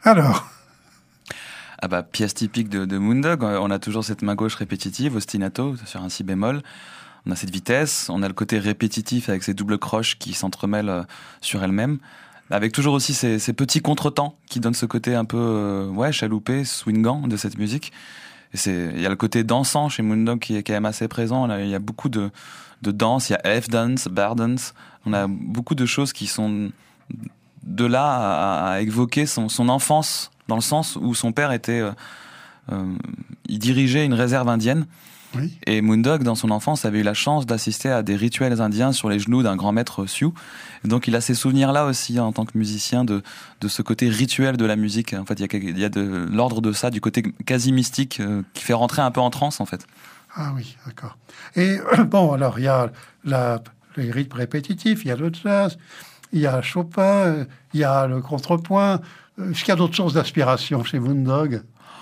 Alors, Ah bah, pièce typique de Moondog, on a toujours cette main gauche répétitive, ostinato, sur un si bémol. On a cette vitesse, on a le côté répétitif avec ces doubles croches qui s'entremêlent sur elles-mêmes. Avec toujours aussi ces petits contretemps qui donnent ce côté un peu chaloupé, swingant de cette musique. Il y a le côté dansant chez Moondog qui est quand même assez présent. Là, il y a beaucoup de danse, il y a F-dance, bear dance. On a beaucoup de choses qui sont de là à évoquer son enfance, dans le sens où son père il dirigeait une réserve indienne. oui. Et Moondog, dans son enfance, avait eu la chance d'assister à des rituels indiens sur les genoux d'un grand maître Sioux. Et donc, il a ces souvenirs-là aussi, en tant que musicien, de ce côté rituel de la musique. En fait, il y a de l'ordre de ça, du côté quasi mystique, qui fait rentrer un peu en transe, en fait. Ah oui, d'accord. Et bon, alors, il y a les rythmes répétitifs, il y a le jazz, il y a Chopin, il y a le contrepoint. Est-ce qu'il y a d'autres sources d'inspiration chez Moondog?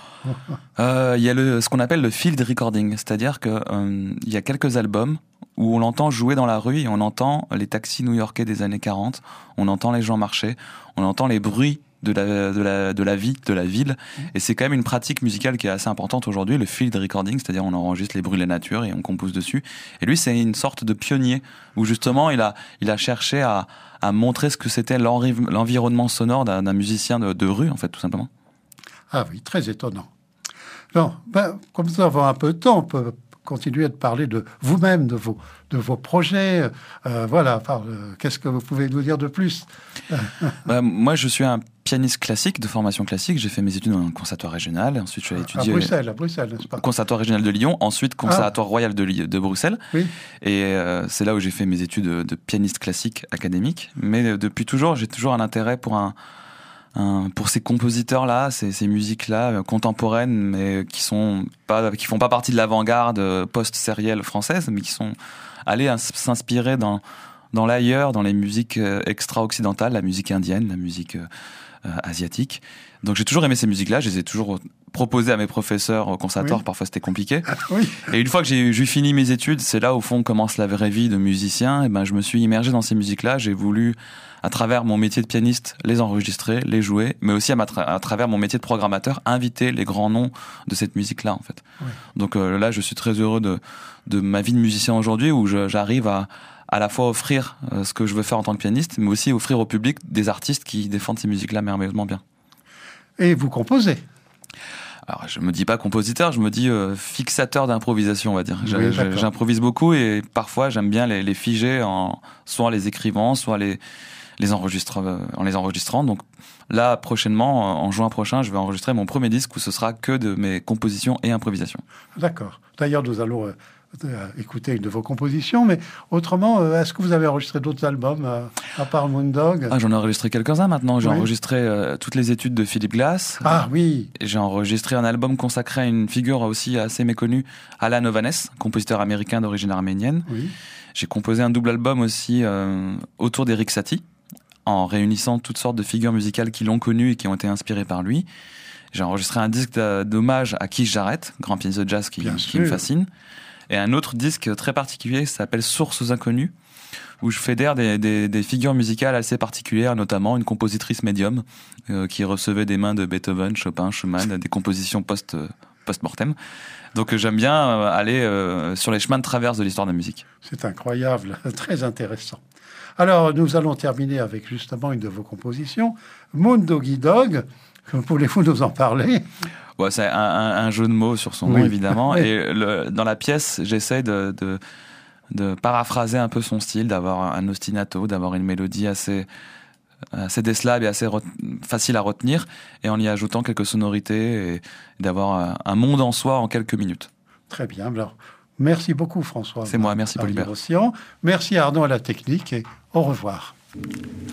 Il y a ce qu'on appelle le field recording, c'est-à-dire que il y a quelques albums où on l'entend jouer dans la rue et on entend les taxis new-yorkais des années 40, on entend les gens marcher, on entend les bruits de la vie, de la ville, et c'est quand même une pratique musicale qui est assez importante aujourd'hui, le field recording, c'est-à-dire on enregistre les bruits de la nature et on compose dessus. Et lui, c'est une sorte de pionnier où justement il a cherché à montrer ce que c'était l'environnement sonore d'un musicien de rue, en fait, tout simplement. Ah oui, très étonnant. Non, comme nous avons un peu de temps, on peut continuer de parler de vous-même, de vos projets. Voilà, qu'est-ce que vous pouvez nous dire de plus? Moi, je suis un pianiste classique, de formation classique. J'ai fait mes études dans un conservatoire régional. Ensuite, je suis allé étudier... À Bruxelles, n'est-ce pas? Conservatoire régional de Lyon. Ensuite, conservatoire royal de Bruxelles. Oui. Et c'est là où j'ai fait mes études de pianiste classique académique. Mais depuis toujours, j'ai toujours un intérêt pour ces compositeurs-là, ces musiques-là contemporaines, mais qui font pas partie de l'avant-garde post-sérielle française, mais qui sont allés s'inspirer dans l'ailleurs, dans les musiques extra-occidentales, la musique indienne, la musique asiatique. Donc j'ai toujours aimé ces musiques-là, je les ai toujours proposées à mes professeurs au conservatoire, oui. Parfois c'était compliqué. Oui. Et une fois que j'ai fini mes études, c'est là au fond commence la vraie vie de musicien, et je me suis immergé dans ces musiques-là, j'ai voulu, à travers mon métier de pianiste, les enregistrer, les jouer, mais aussi à travers mon métier de programmateur, inviter les grands noms de cette musique-là, en fait. Oui. Donc là, je suis très heureux de ma vie de musicien aujourd'hui, où j'arrive à la fois offrir ce que je veux faire en tant que pianiste, mais aussi offrir au public des artistes qui défendent ces musiques-là merveilleusement bien. Et vous composez? Alors, je me dis pas compositeur, je me dis fixateur d'improvisation, on va dire. Oui, j'improvise beaucoup et parfois j'aime bien les figer soit en les écrivant, soit en les enregistrant. Donc là, prochainement, en juin prochain, je vais enregistrer mon premier disque où ce sera que de mes compositions et improvisations. D'accord. D'ailleurs, nous allons écouter une de vos compositions, mais autrement, est-ce que vous avez enregistré d'autres albums à part Moondog? J'en ai enregistré quelques-uns maintenant. J'ai enregistré toutes les études de Philip Glass. Ah oui. Et j'ai enregistré un album consacré à une figure aussi assez méconnue, Alan Ovanes, compositeur américain d'origine arménienne. Oui. J'ai composé un double album aussi autour d'Eric Satie, en réunissant toutes sortes de figures musicales qui l'ont connu et qui ont été inspirées par lui. J'ai enregistré un disque d'hommage à Keith Jarrett, grand pianiste de jazz qui me fascine. Et un autre disque très particulier s'appelle Sources inconnues, où je fédère des figures musicales assez particulières, notamment une compositrice médium qui recevait des mains de Beethoven, Chopin, Schumann, des compositions post-mortem. Donc j'aime bien aller sur les chemins de traverse de l'histoire de la musique. C'est incroyable, très intéressant. Alors nous allons terminer avec justement une de vos compositions, Moondoggy Dog. Voulez-vous nous en parler? Ouais, c'est un jeu de mots sur son nom, évidemment. Oui. Et dans la pièce, j'essaie de paraphraser un peu son style, d'avoir un ostinato, d'avoir une mélodie assez décelable et assez facile à retenir, et en y ajoutant quelques sonorités, et d'avoir un monde en soi en quelques minutes. Très bien. Alors, merci beaucoup, François. C'est moi, merci, Polybert. Merci, Arnaud, à la technique, et au revoir.